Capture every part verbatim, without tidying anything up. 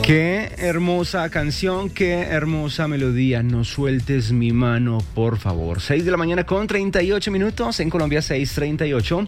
Qué hermosa canción, qué hermosa melodía. No sueltes mi mano, por favor. seis de la mañana con treinta y ocho minutos. En Colombia, seis treinta y ocho.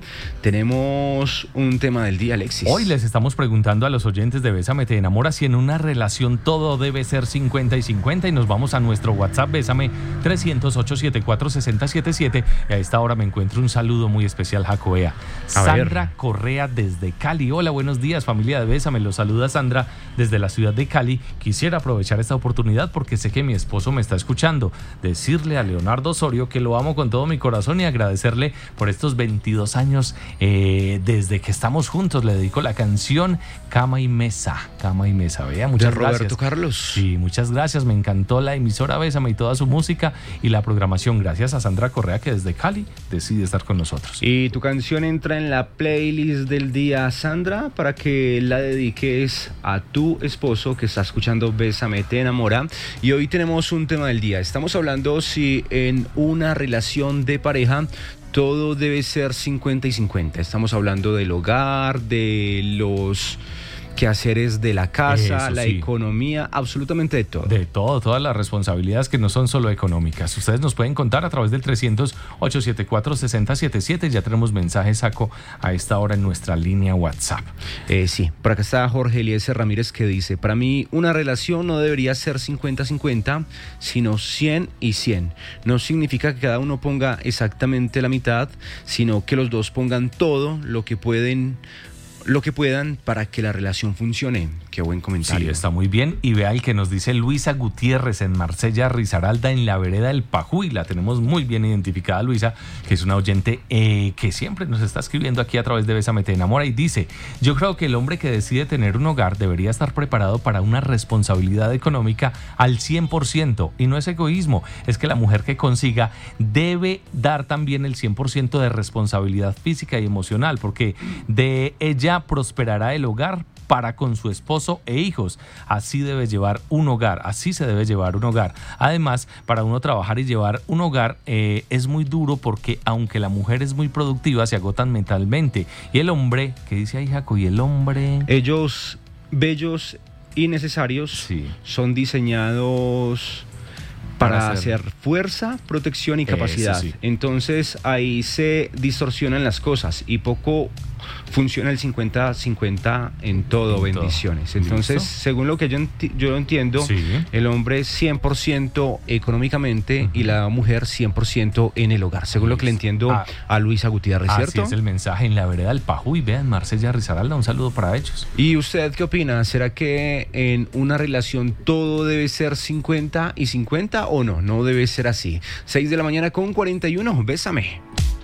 Tenemos un tema del día, Alexis. Hoy les estamos preguntando a los oyentes de Bésame Te Enamora si en una relación todo debe ser cincuenta y cincuenta. Y nos vamos a nuestro WhatsApp, Bésame trescientos ocho setenta y cuatro sesenta setenta y siete. Y a esta hora me encuentro un saludo muy especial, Jacoea. Sandra ver. Correa desde Cali. Hola, buenos días, familia de Bésame. Los saluda Sandra desde la ciudad de Cali. Quisiera aprovechar esta oportunidad porque sé que mi esposo me está escuchando. Decirle a Leonardo Osorio que lo amo con todo mi corazón y agradecerle por estos veintidós años eh, desde que estamos juntos. Le dedico la canción Cama y Mesa. Cama y Mesa, vea, muchas de gracias. Roberto Carlos. Sí, muchas gracias. Me encantó la emisora Bésame y toda su música y la programación. Gracias a Sandra Correa que desde Cali decide estar con nosotros. Y tu canción entra en la playlist del día, Sandra, para que la dediques a tu esposo que está escuchando Bésame Te Enamora. Y hoy tenemos un tema del día. Estamos hablando si en una relación de pareja todo debe ser cincuenta y cincuenta. Estamos hablando del hogar, de los quehaceres de la casa, Eso, la sí. economía, absolutamente de todo. De todo, todas las responsabilidades que no son solo económicas. Ustedes nos pueden contar a través del trescientos ocho setenta y cuatro sesenta setenta y siete. Ya tenemos mensajes, Saco, a esta hora en nuestra línea WhatsApp. Eh, sí, por acá está Jorge Eliezer Ramírez que dice: para mí una relación no debería ser cincuenta cincuenta, sino cien y cien. No significa que cada uno ponga exactamente la mitad, sino que los dos pongan todo lo que pueden lo que puedan para que la relación funcione. Qué buen comentario. Sí, está muy bien. Y vea el que nos dice Luisa Gutiérrez en Marsella, Risaralda, en la vereda del Pajuy. La tenemos muy bien identificada, Luisa, que es una oyente eh, que siempre nos está escribiendo aquí a través de Bésame Te Enamora, y dice: yo creo que el hombre que decide tener un hogar debería estar preparado para una responsabilidad económica al cien por ciento. Y no es egoísmo, es que la mujer que consiga debe dar también el cien por ciento de responsabilidad física y emocional, porque de ella prosperará el hogar para con su esposo e hijos. Así debe llevar un hogar, así se debe llevar un hogar. Además, para uno trabajar y llevar un hogar eh, es muy duro, porque aunque la mujer es muy productiva, se agotan mentalmente. Y el hombre, ¿qué dice ahí, Jaco? Y el hombre... Ellos, bellos y necesarios, sí, son diseñados para, para hacer fuerza, protección y capacidad. Sí. Entonces ahí se distorsionan las cosas y poco funciona el cincuenta cincuenta en todo, en bendiciones. Todo. Entonces, ¿listo? Según lo que yo, enti- yo lo entiendo, sí, el hombre cien por ciento económicamente, uh-huh, y la mujer cien por ciento en el hogar. Según, ¿listo?, lo que le entiendo ah, a Luisa Gutiérrez, ¿cierto? Así es el mensaje en la vereda del Pajuy. Vean, Marsella Risaralda, un saludo para ellos. ¿Y usted qué opina? ¿Será que en una relación todo debe ser cincuenta y cincuenta o no? No debe ser así. seis de la mañana con cuarenta y uno. Bésame.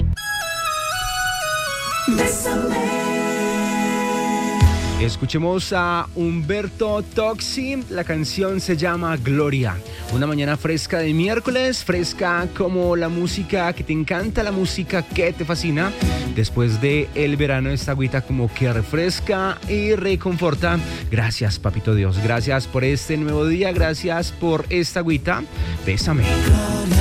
Bésame. Escuchemos a Humberto Tocci. La canción se llama Gloria. Una mañana fresca de miércoles, fresca como la música que te encanta, la música que te fascina. Después de el verano, esta agüita como que refresca y reconforta. Gracias, papito Dios. Gracias por este nuevo día. Gracias por esta agüita. Bésame. Gloria.